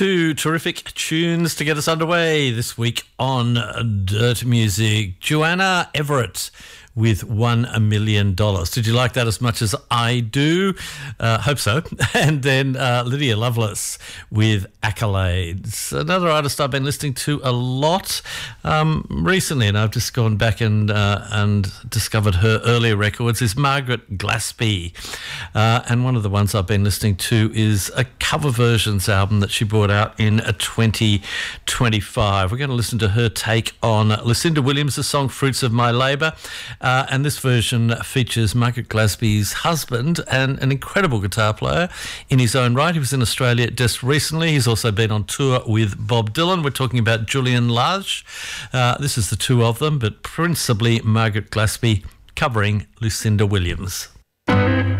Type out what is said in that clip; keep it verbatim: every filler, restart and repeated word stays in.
Two terrific tunes to get us underway this week on Dirt Music. Joanna Everett with one million dollars. Did you like that as much as I do? Uh, hope so. And then uh, Lydia Lovelace with Accolades. Another artist I've been listening to a lot um, recently, and I've just gone back and uh, and discovered her earlier records, is Margaret Glaspie. Uh, and one of the ones I've been listening to is a cover versions album that she brought out in twenty twenty-five. We're going to listen to her take on Lucinda Williams' song Fruits of My Labour. Uh, and this version features Margaret Glaspie's husband, and an incredible guitar player in his own right. He was in Australia just recently. He's also been on tour with Bob Dylan. We're talking about Julian Lage. Uh, this is the two of them, but principally Margaret Glaspie covering Lucinda Williams.